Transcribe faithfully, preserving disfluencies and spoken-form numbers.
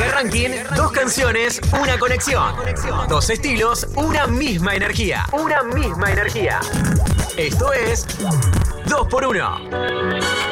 Mega Ranking, dos canciones, una conexión. Dos estilos, una misma energía. Una misma energía. Esto es dos por uno.